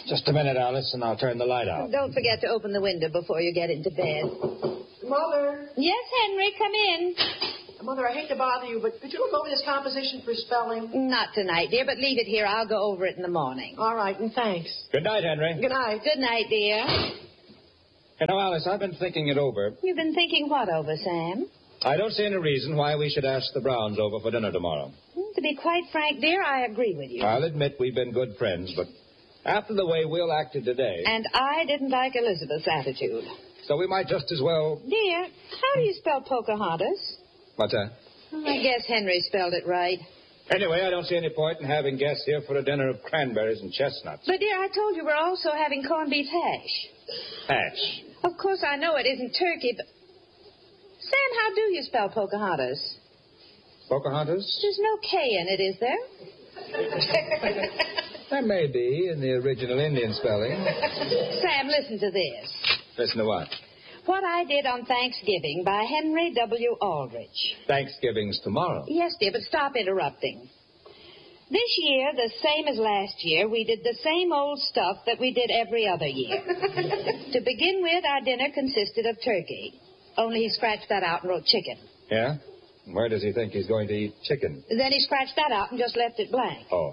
Just a minute, Alice, and I'll turn the light out. Don't forget to open the window before you get into bed. Mother. Yes, Henry, come in. Mother, I hate to bother you, but could you look over this composition for spelling? Not tonight, dear, but leave it here. I'll go over it in the morning. All right, and thanks. Good night, Henry. Good night. Good night, dear. You know, Alice, I've been thinking it over. You've been thinking what over, Sam? I don't see any reason why we should ask the Browns over for dinner tomorrow. To be quite frank, dear, I agree with you. I'll admit we've been good friends, but after the way Will acted today... And I didn't like Elizabeth's attitude. So we might just as well... Dear, how do you spell Pocahontas? What's that? I guess Henry spelled it right. Anyway, I don't see any point in having guests here for a dinner of cranberries and chestnuts. But, dear, I told you we're also having corned beef hash. Hash. Of course, I know it isn't turkey, but... Sam, how do you spell Pocahontas? Pocahontas? There's no K in it, is there? There may be in the original Indian spelling. Sam, listen to this. Listen to what? What I Did on Thanksgiving by Henry W. Aldrich. Thanksgiving's tomorrow. Yes, dear, but stop interrupting. This year, the same as last year, we did the same old stuff that we did every other year. To begin with, our dinner consisted of turkey. Only he scratched that out and wrote chicken. Yeah? Where does he think he's going to eat chicken? Then he scratched that out and just left it blank. Oh.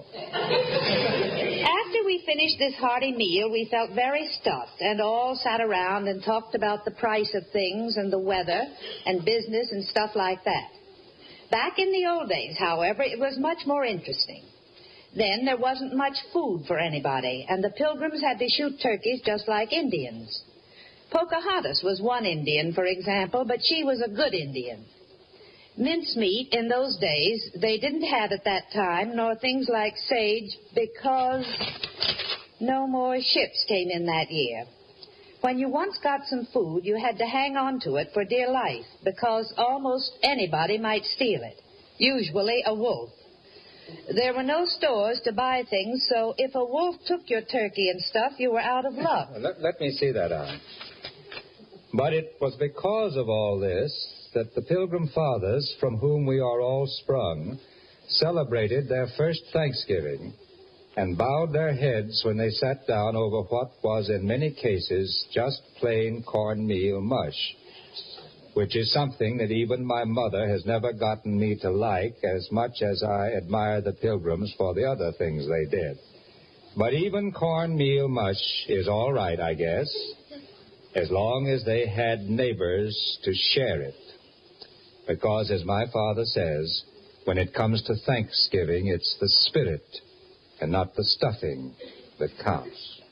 After we finished this hearty meal, we felt very stuffed and all sat around and talked about the price of things and the weather and business and stuff like that. Back in the old days, however, it was much more interesting. Then there wasn't much food for anybody, and the Pilgrims had to shoot turkeys just like Indians. Pocahontas was one Indian, for example, but she was a good Indian. Mincemeat in those days they didn't have at that time, nor things like sage, because no more ships came in that year. When you once got some food, you had to hang on to it for dear life, because almost anybody might steal it, usually a wolf. There were no stores to buy things, so if a wolf took your turkey and stuff, you were out of luck. Let me see that out. But it was because of all this that the Pilgrim Fathers, from whom we are all sprung, celebrated their first Thanksgiving and bowed their heads when they sat down over what was in many cases just plain cornmeal mush, which is something that even my mother has never gotten me to like as much as I admire the Pilgrims for the other things they did. But even cornmeal mush is all right, I guess, as long as they had neighbors to share it. Because, as my father says, when it comes to Thanksgiving, it's the spirit and not the stuffing that counts.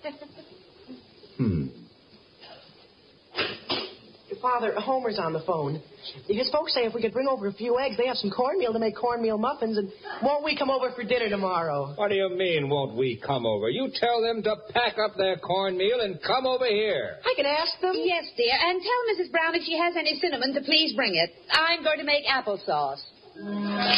Father, Homer's on the phone. His folks say if we could bring over a few eggs, they have some cornmeal to make cornmeal muffins, and won't we come over for dinner tomorrow? What do you mean, won't we come over? You tell them to pack up their cornmeal and come over here. I can ask them. Yes, dear, and tell Mrs. Brown if she has any cinnamon to please bring it. I'm going to make applesauce.